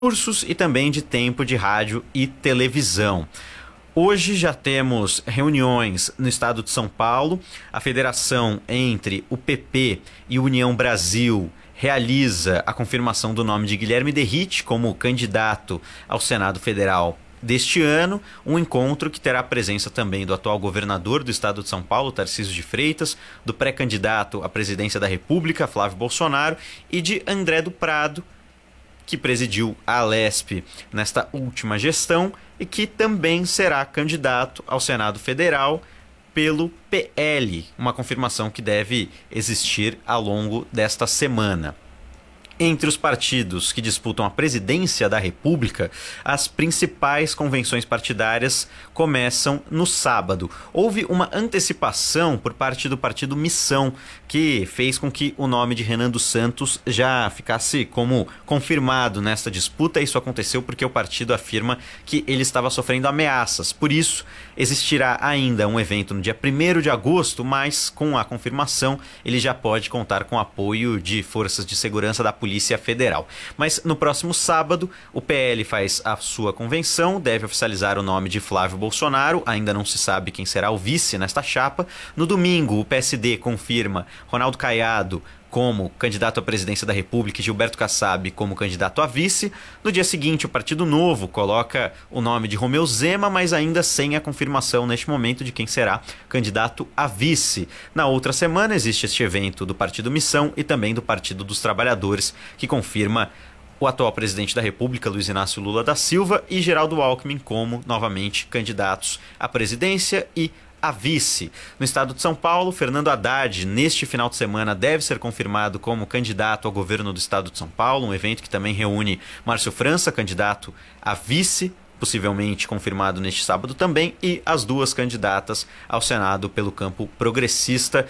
cursos e também de tempo de rádio e televisão. Hoje já temos reuniões no estado de São Paulo. A federação entre o PP e União Brasil realiza a confirmação do nome de Guilherme Derrite como candidato ao Senado Federal deste ano, um encontro que terá a presença também do atual governador do estado de São Paulo, Tarcísio de Freitas, do pré-candidato à presidência da República, Flávio Bolsonaro, e de André do Prado, que presidiu a Alesp nesta última gestão e que também será candidato ao Senado Federal pelo PL, uma confirmação que deve existir ao longo desta semana. Entre os partidos que disputam a presidência da República, as principais convenções partidárias começam no sábado. Houve uma antecipação por parte do partido Missão, que fez com que o nome de Renan dos Santos já ficasse como confirmado nesta disputa. Isso aconteceu porque o partido afirma que ele estava sofrendo ameaças. Por isso, existirá ainda um evento no dia 1º de agosto, mas com a confirmação ele já pode contar com o apoio de forças de segurança da Polícia Federal. Mas no próximo sábado, o PL faz a sua convenção, deve oficializar o nome de Flávio Bolsonaro, ainda não se sabe quem será o vice nesta chapa. No domingo, o PSD confirma Ronaldo Caiado como candidato à presidência da República e Gilberto Kassab como candidato a vice. No dia seguinte, o Partido Novo coloca o nome de Romeu Zema, mas ainda sem a confirmação neste momento de quem será candidato a vice. Na outra semana, existe este evento do Partido Missão e também do Partido dos Trabalhadores, que confirma o atual presidente da República, Luiz Inácio Lula da Silva, e Geraldo Alckmin como, novamente, candidatos à presidência e a vice. No estado de São Paulo, Fernando Haddad, neste final de semana, deve ser confirmado como candidato ao governo do estado de São Paulo, um evento que também reúne Márcio França, candidato a vice, possivelmente confirmado neste sábado também, e as duas candidatas ao Senado pelo campo progressista,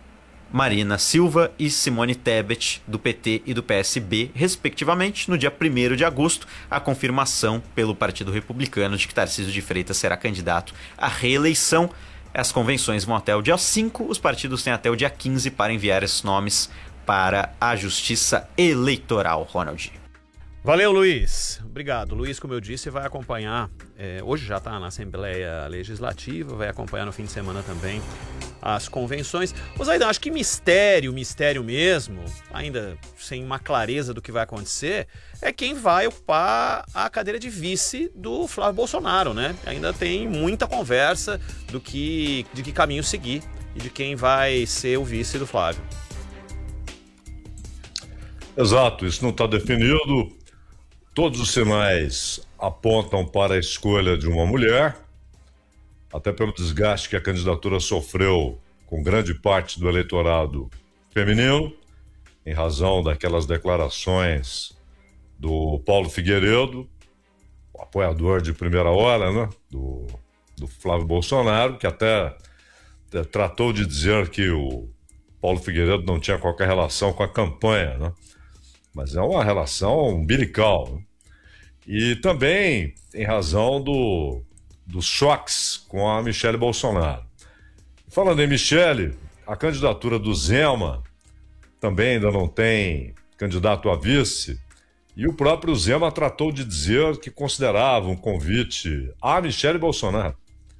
Marina Silva e Simone Tebet, do PT e do PSB, respectivamente. No dia 1º de agosto, a confirmação pelo Partido Republicano de que Tarcísio de Freitas será candidato à reeleição. As convenções vão até o dia 5, os partidos têm até o dia 15 para enviar esses nomes para a Justiça Eleitoral. Ronald. Valeu, Luiz. Obrigado. Luiz, como eu disse, vai acompanhar, hoje já está na Assembleia Legislativa, vai acompanhar no fim de semana também as convenções. Ô Zaidan, acho que mistério mesmo, ainda sem uma clareza do que vai acontecer, é quem vai ocupar a cadeira de vice do Flávio Bolsonaro, né? Ainda tem muita conversa de que caminho seguir e de quem vai ser o vice do Flávio. Exato, isso não está definido. Todos os sinais apontam para a escolha de uma mulher, até pelo desgaste que a candidatura sofreu com grande parte do eleitorado feminino, em razão daquelas declarações do Paulo Figueiredo, o apoiador de primeira hora, né, do Flávio Bolsonaro, que até tratou de dizer que o Paulo Figueiredo não tinha qualquer relação com a campanha, né? Mas é uma relação umbilical, né? E também em razão dos choques com a Michele Bolsonaro. Falando em Michele, a candidatura do Zema também ainda não tem candidato a vice, e o próprio Zema tratou de dizer que considerava um convite a Michele Bolsonaro.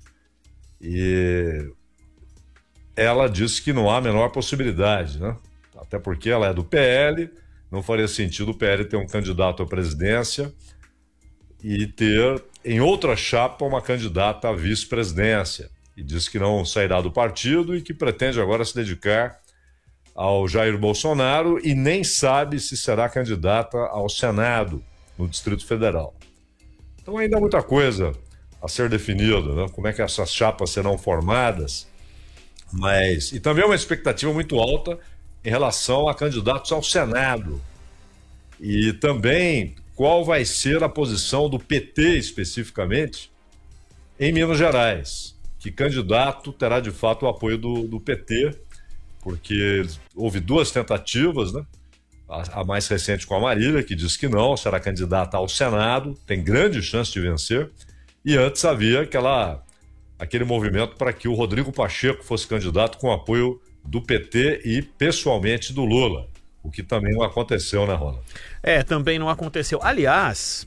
E ela disse que não há a menor possibilidade, né? Até porque ela é do PL, não faria sentido o PL ter um candidato à presidência e ter em outra chapa uma candidata à vice-presidência. E diz que não sairá do partido e que pretende agora se dedicar ao Jair Bolsonaro e nem sabe se será candidata ao Senado no Distrito Federal. Então ainda há muita coisa a ser definida, né? Como é que essas chapas serão formadas, e também uma expectativa muito alta em relação a candidatos ao Senado. E também qual vai ser a posição do PT especificamente em Minas Gerais. Que candidato terá de fato o apoio do PT, porque houve duas tentativas, né? A mais recente com a Marília, que diz que não, será candidata ao Senado, tem grande chance de vencer, e antes havia aquele movimento para que o Rodrigo Pacheco fosse candidato com apoio do PT e pessoalmente do Lula. O que também não aconteceu, né, Ronald? Também não aconteceu. Aliás,